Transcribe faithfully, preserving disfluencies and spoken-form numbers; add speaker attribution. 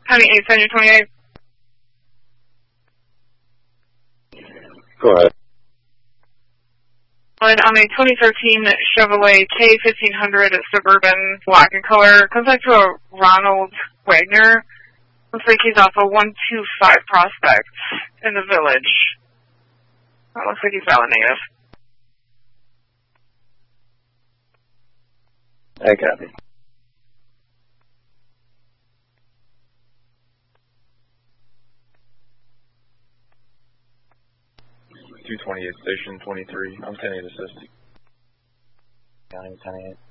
Speaker 1: County eight, Senior twenty-eight.
Speaker 2: Go ahead.
Speaker 1: On a twenty thirteen Chevrolet K fifteen hundred Suburban, black in color, comes back to a Ronald Wagner. Looks like he's off a one two five Prospect in the Village. That looks like he's valid negative.
Speaker 2: I copy.
Speaker 3: two twenty-eight, Station twenty-three. I'm ten eight assisting.
Speaker 2: County ten eight.